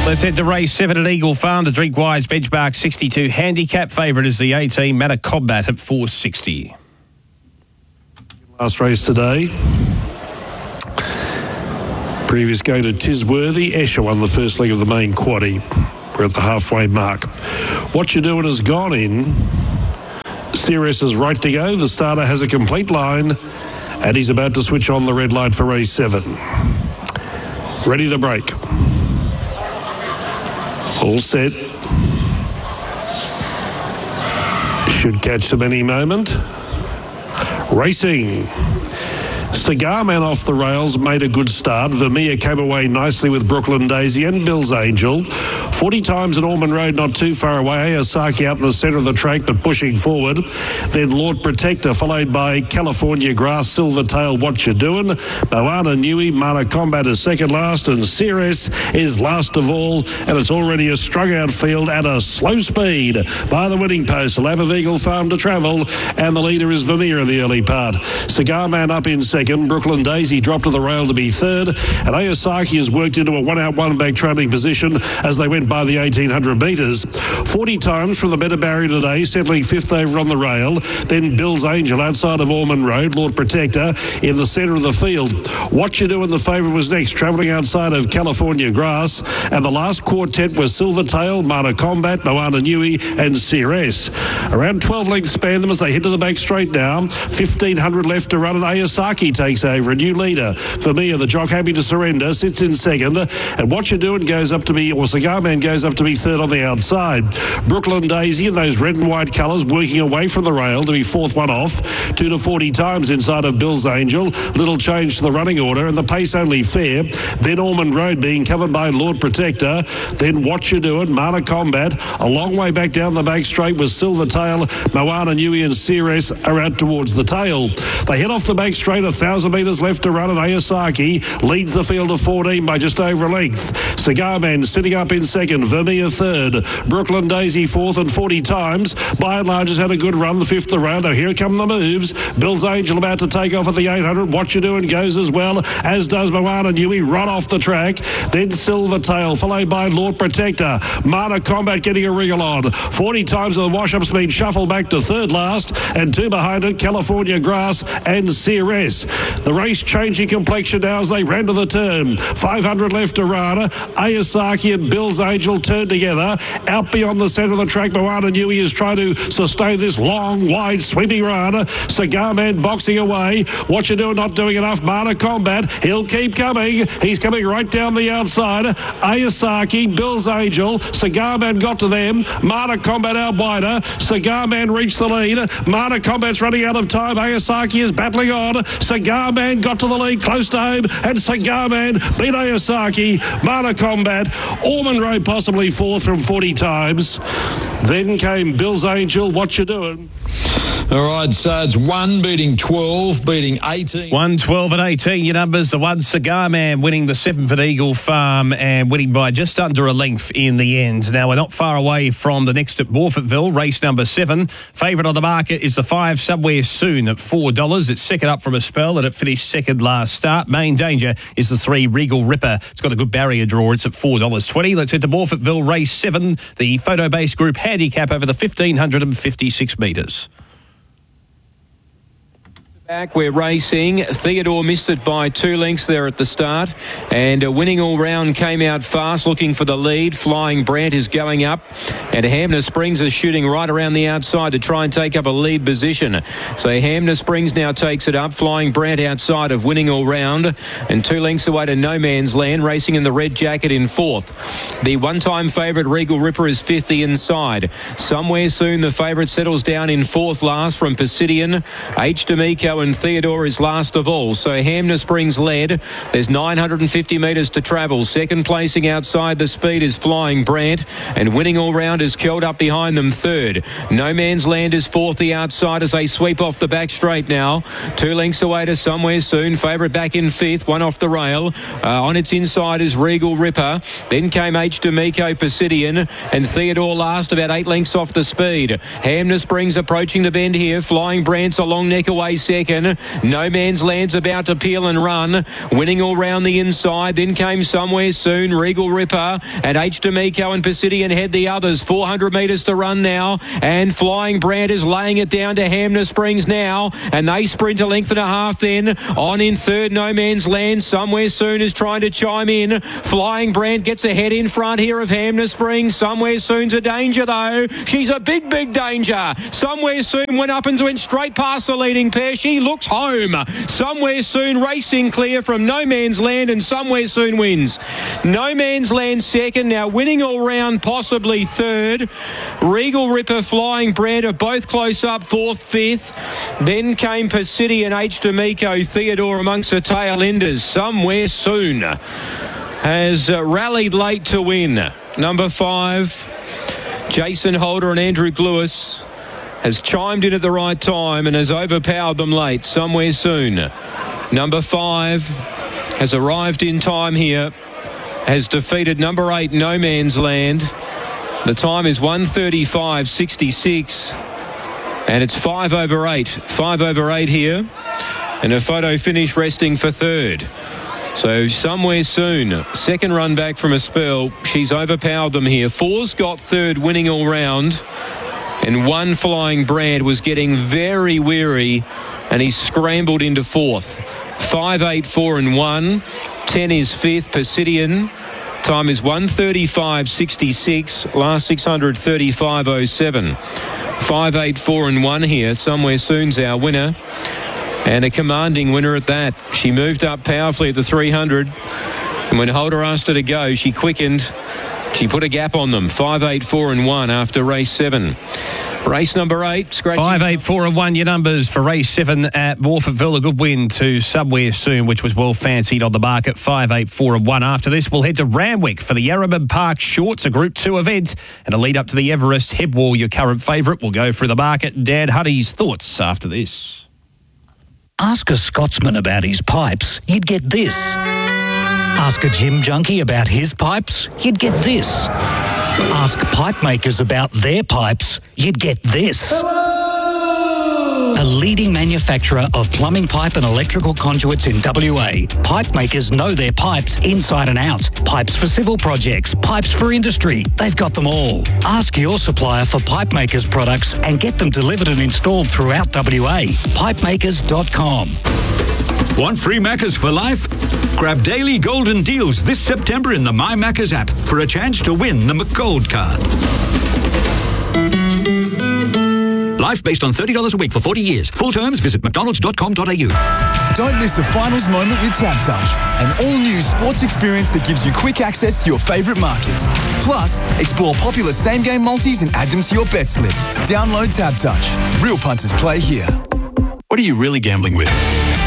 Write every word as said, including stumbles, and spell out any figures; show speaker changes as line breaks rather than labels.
Let's head to race seven at Eagle Farm. The Drink Wise benchmark sixty-two handicap. Favourite is the eighteen Matter Combat at four sixty.
Last race today. Previous go to Tisworthy. Escher won the first leg of the main quaddie. We're at the halfway mark. What You Doing has gone in. Sirius is right to go. The starter has a complete line, and he's about to switch on the red light for race seven. Ready to break. All set. Should catch them any moment. Racing. Cigar Man off the rails made a good start. Vermeer came away nicely with Brooklyn Daisy and Bill's Angel. forty times at Ormond Road, not too far away. Ayasaki out in the centre of the track, but pushing forward. Then Lord Protector, followed by California Grass, Silvertail, What You Doing? Moana Nui, Mana Combat is second last, and Ceres is last of all. And it's already a strung out field at a slow speed by the winning post. A lap of Eagle Farm to travel, and the leader is Vermeer in the early part. Cigar Man up in second. Brooklyn Daisy dropped to the rail to be third, and Ayasaki has worked into a one-out, one-back trailing position as they went by the eighteen hundred metres. forty times from the better barrier today, settling fifth over on the rail. Then Bill's Angel outside of Ormond Road, Lord Protector in the centre of the field. What You Doing, the favourite, was next, travelling outside of California Grass, and the last quartet was Silvertail, Mana Combat, Moana Nui and Ceres. Around twelve lengths span them as they head to the back straight now. fifteen hundred left to run, and Ayasaki takes over. A new leader for me, the jock happy to surrender, sits in second, and What You Doing goes up to be, or Cigar Man goes up to be third on the outside. Brooklyn Daisy in those red and white colours working away from the rail to be fourth one off. Two to forty times inside of Bill's Angel. Little change to the running order, and the pace only fair. Then Ormond Road being covered by Lord Protector. Then What You Doing, Mana Combat. A long way back down the back straight was Silvertail, Moana Nui and Ceres are out towards the tail. They head off the back straight, a thousand metres left to run, and Ayasaki leads the field of fourteen by just over a length. Cigar Man sitting up in second, Vermeer third, Brooklyn Daisy fourth, and forty times. By and large has had a good run, the fifth around. Now here come the moves. Bill's Angel about to take off at the eight hundred. What You Doing goes as well, as does Moana Nui, right off the track. Then Silvertail, followed by Lord Protector. Mana Combat getting a wriggle on. forty times of the wash-up's been shuffled back to third last, and two behind it, California Grass and Ceres. The race changing complexion now as they ran to the turn. five hundred left to run. Ayasaki and Bill's Angel turn together. Out beyond the centre of the track, Moana Nui is trying to sustain this long, wide, sweeping run. Cigar Man boxing away. What You Doing, not doing enough. Mana Combat, he'll keep coming. He's coming right down the outside. Ayasaki, Bill's Angel. Cigar Man got to them. Mana Combat out wider. Cigar Man reached the lead. Mana Combat's running out of time. Ayasaki is battling on. Cigar Man got to the lead, close to home, and Cigar Man beat Ayasaki. Mana Combat, Ormond Road possibly fourth from forty times. Then came Bill's Angel, What You Doing?
All right, so it's one beating twelve, beating eighteen.
one, twelve and eighteen, your numbers. The one, Cigar Man, winning the seventh at Eagle Farm and winning by just under a length in the end. Now, we're not far away from the next at Morfettville, race number seven. Favourite on the market is the five, Somewhere Soon, at four dollars. It's second up from a spell, and it finished second last start. Main danger is the three, Regal Ripper. It's got a good barrier draw. It's at four dollars twenty. Let's head to Morfettville, race seven, the photo-based group handicap over the fifteen hundred fifty-six metres.
Back, we're racing. Theodore missed it by two lengths there at the start, and uh, Winning All Round came out fast looking for the lead. Flying Brant is going up, and Hamner Springs is shooting right around the outside to try and take up a lead position. So Hamner Springs now takes it up. Flying Brant outside of Winning All Round, and two lengths away to No Man's Land, racing in the red jacket in fourth. The one-time favourite Regal Ripper is fifth the inside. Somewhere Soon, the favourite, settles down in fourth last from Pisidian. H. D'Amico and Theodore is last of all. So Hamner Springs led. There's nine hundred fifty metres to travel. Second placing outside the speed is Flying Brant, and Winning All Round is curled up behind them third. No Man's Land is fourth the outside as they sweep off the back straight now. Two lengths away to Somewhere Soon. Favourite back in fifth, one off the rail. Uh, on its inside is Regal Ripper. Then came H. D'Amico, Pisidian, and Theodore last, about eight lengths off the speed. Hamner Springs approaching the bend here. Flying Brant's a long neck away second. second. No Man's Land's about to peel and run. Winning all round the inside. Then came Somewhere Soon, Regal Ripper, and H. D'Amico and Pisidian head the others. four hundred metres to run now. And Flying Brand is laying it down to Hamner Springs now. And they sprint a length and a half then. On in third, No Man's Land. Somewhere Soon is trying to chime in. Flying Brand gets ahead in front here of Hamner Springs. Somewhere Soon's a danger though. She's a big, big danger. Somewhere Soon went up and went straight past the leading pair. She looks home. Somewhere Soon racing clear from No Man's Land, and Somewhere Soon wins. No Man's Land second, now winning all round, possibly third. Regal Ripper, Flying Brand are both close up, fourth, fifth. Then came Pisidian and H. D'Amico, Theodore amongst the tail enders. Somewhere Soon has uh, rallied late to win. Number five, Jason Holder and Andrew Lewis has chimed in at the right time and has overpowered them late. Somewhere Soon. Number five has arrived in time here, has defeated number eight, No Man's Land. The time is one thirty-five sixty-six, and it's five over eight. Five over eight here, and a photo finish resting for third. So Somewhere Soon, second run back from a spell. She's overpowered them here. Four's got third, winning all round. And one Flying Brand was getting very weary, and he scrambled into fourth. Five, eight, four, and one. Ten is fifth. Pisidian. Time is one thirty-five sixty-six. Last six hundred thirty-five oh seven. Five, eight, four, and one here. Somewhere Soon's our winner, and a commanding winner at that. She moved up powerfully at the three hundred, and when Holder asked her to go, she quickened. She put a gap on them. Five, eight, four, and one after race seven. Race number eight. Scratching.
Five, eight, four, and one. Your numbers for race seven at Morphettville. A good win to Somewhere Soon, which was well fancied on the market. Five, eight, four, and one. After this, we'll head to Randwick for the Yarrabin Park Shorts, a Group Two event, and a lead up to the Everest Hebwall. Your current favourite. We'll go through the market. Dan Huddy's thoughts after this.
Ask a Scotsman about his pipes, you'd get this. Ask a gym junkie about his pipes, you'd get this. Ask pipe makers about their pipes, you'd get this. A leading manufacturer of plumbing pipe and electrical conduits in W A. Pipe makers know their pipes inside and out. Pipes for civil projects, pipes for industry. They've got them all. Ask your supplier for pipe makers products and get them delivered and installed throughout W A. pipe makers dot com.
Want free Maccas for life? Grab daily golden deals this September in the My Maccas app for a chance to win the McGold card. Life based on thirty dollars a week for forty years. Full terms, visit mcdonalds dot com dot a u.
Don't miss a finals moment with TabTouch, an all-new sports experience that gives you quick access to your favourite markets. Plus, explore popular same-game multis and add them to your bet slip. Download TabTouch. Real punters play here.
What are you really gambling with?